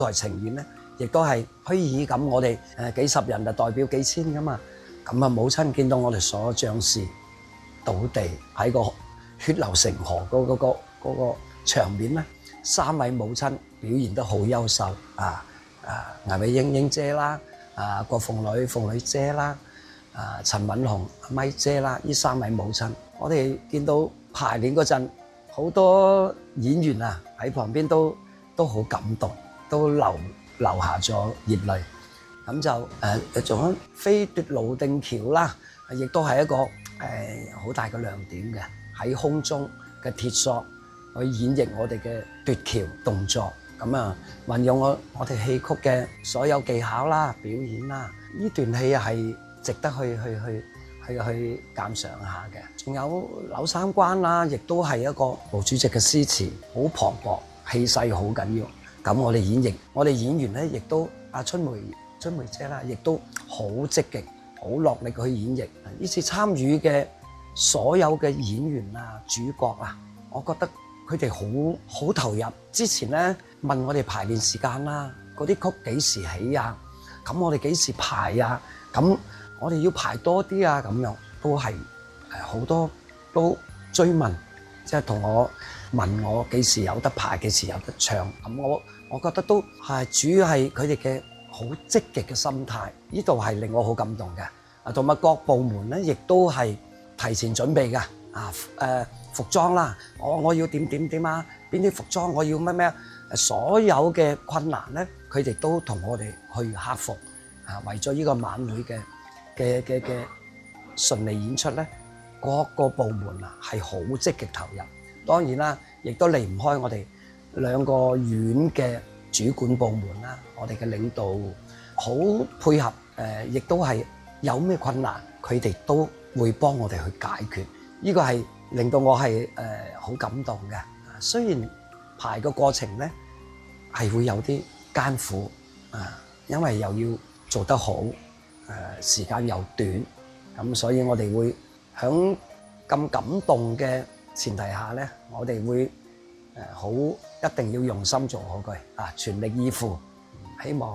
台情緣咧，亦都係虛擬咁，我哋幾十人就代表幾千噶嘛。咁啊，母親見到我哋所有將士倒地喺個血流成河嗰個場面咧，3位母親表現得好優秀倪美英姐啦，郭鳳女姐啦，陳敏紅咪姐啦，呢3位母親，我哋見到排練嗰陣，好多演員喺旁邊都好感動，都流下咗熱淚。咁就仲有飛奪滷定橋啦，亦都係一個好大嘅亮點嘅，喺空中嘅鐵索去演繹我哋嘅奪橋動作。咁運用我哋戲曲嘅所有技巧啦、表演啦，呢段戲係值得去鑑賞下嘅。仲有柳三關啦，亦都係一個毛主席嘅詩詞，好磅礴，氣勢好緊要。咁我哋演員咧，亦都春梅姐啦，亦都好積極、好落力去演繹。呢次參與嘅所有嘅演員主角我覺得佢哋好投入。之前咧問我哋排練時間啦，嗰啲曲幾時起咁我哋幾時排咁我哋要排多啲咁樣都係好多都追問，即係同我問我幾時有得排，幾時有得唱。咁我覺得都係主要係佢哋嘅好積極嘅心態，呢度係令我好感動嘅。同埋各部門咧，亦都係提前準備嘅。服裝啦，我要點邊啲服裝我要咩所有嘅困難咧，佢哋都同我哋去克服。為咗呢個晚會嘅順利演出咧，各個部門係好積極投入。當然啦，亦都離唔開我哋2個院嘅主管部門啦，我哋嘅領導好配合，亦都係有咩困難，佢哋都會幫我哋去解決。呢個係令到我係好感動嘅。雖然排個過程咧係會有啲艱苦因為又要做得好，時間又短，咁所以我哋會響咁感動嘅前提下咧，我哋會一定要用心做好佢全力以赴。希望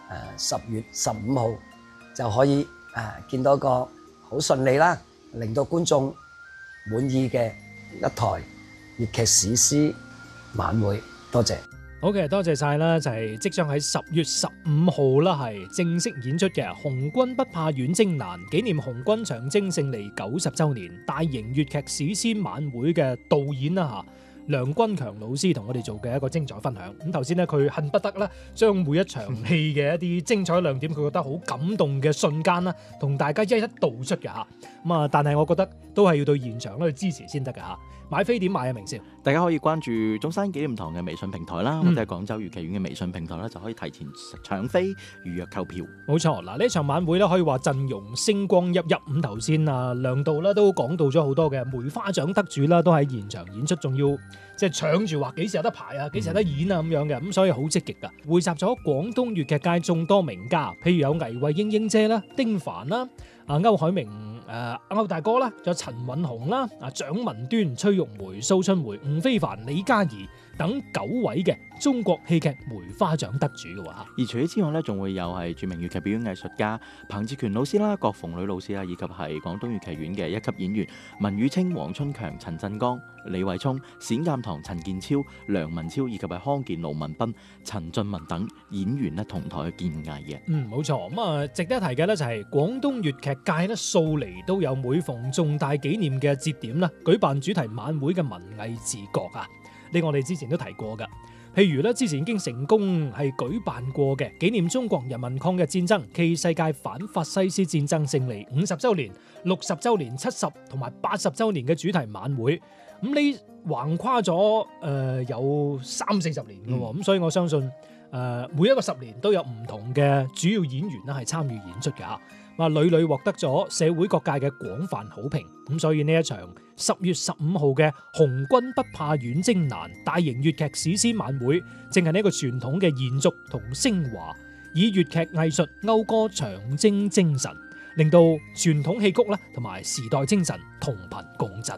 10月15號就可以見到一個好順利啦，令到觀眾滿意嘅一台粵劇史詩晚會。多謝。 好嘅，多謝晒啦，就係即將喺10月15號啦，係正式演出嘅《紅軍不怕遠征難》，紀念紅軍長征勝利90週年大型粵劇史詩晚會嘅導演啦梁君強老師同我哋做嘅一個精彩分享。咁頭先咧，佢恨不得啦，將每一場戲嘅一啲精彩亮點，佢覺得好感動嘅瞬間啦，同大家一一道出嘅嚇。咁但係我覺得都係要到現場去支持先得嘅嚇。買飛點買啊？明少， 大家可以關注中山紀念堂嘅微信平台啦，或者係廣州粵劇院嘅微信平台啦，就可以提前搶飛預約購票。冇錯，嗱呢場晚會咧可以話陣容星光熠熠。咁頭先梁導啦都講到咗好多嘅梅花獎得主啦，都喺現場演出，仲要即係搶住話幾時有得排幾時有得演咁樣嘅，咁所以好積極噶。匯集咗廣東粵劇界眾多名家，譬如有倪慧英姐啦、丁凡啦、歐海明、歐大哥啦，仲有陳韻紅啦、蔣文端、崔玉梅、蘇春梅、吳非凡、李嘉怡等9位嘅中國戲劇梅花獎得主嘅話。 而除此之外咧，仲會有係著名粵劇表演藝術家彭志權老師啦、郭鳳女老師啦，以及係廣東粵劇院嘅1級演員文宇清、黃春強、陳振剛、李慧聰、冼鑑堂、陳建超、梁文超以及係康健、盧文斌、陳俊文等演員咧同台去建藝嘅。 冇錯。咁值得一提嘅咧就係廣東粵劇界咧素嚟都有每逢重大紀念嘅節點啦，舉辦主題晚會嘅文藝自覺呢我哋之前都提過噶。譬如咧之前已經成功係舉辦過嘅紀念中國人民抗日戰爭暨世界反法西斯戰爭勝利50週年、60週年、70同埋80週年嘅主題晚會。咁呢橫跨咗有30-40年嘅喎，咁所以我相信每一個10年都有唔同嘅主要演員咧係參與演出嘅嚇，屢屢獲得咗社會各界嘅廣泛好評。咁所以呢一場10月15號嘅紅軍不怕遠征難大型粵劇史詩晚會，正係呢一個傳統嘅延續同升華，以粵劇藝術謳歌長征精神，令到傳統戲曲啦同埋時代精神同頻共振啊！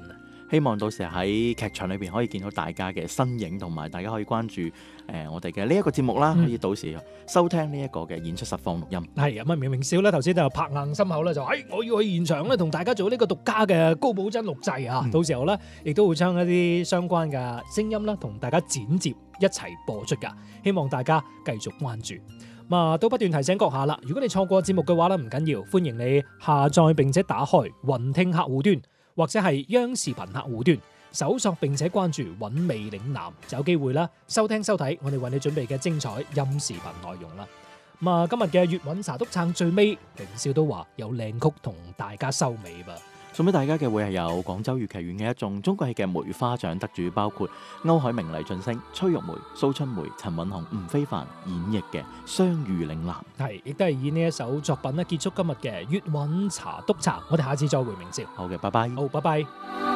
希望到時喺劇場裏邊可以見到大家嘅身影，同埋大家可以關注我哋嘅呢一個節目啦，可以到時收聽呢一個嘅演出實況錄音。 係咁啊，明明少咧頭先就拍硬心口咧，就我要去現場咧同大家做呢個獨家嘅高保真錄製啊！到時候咧亦都會將一啲相關嘅聲音啦同大家剪接一齊播出㗎，希望大家繼續關注。都不斷提醒閣下啦，如果你錯過節目嘅話咧，唔緊要，歡迎你下載並且打開雲聽客戶端或者係央視頻客戶端，搜索並且關注韻味嶺南，就有機會啦收聽收睇我哋為你準備嘅精彩音視頻內容啦。今日嘅粵韻茶篤撐最尾，凌少都話有靚曲同大家收尾噃。 送俾大家嘅會係有廣州粵劇院嘅一眾中國戲嘅梅花獎得主，包括歐海明、黎俊升、崔玉梅、蘇春梅、陳韻紅、吳非凡演繹嘅《相遇嶺南》。 係，亦都係以呢一首作品咧結束今日嘅粵韻茶篤撐。我哋下次再會，明少。 好嘅，拜拜。 好，拜拜。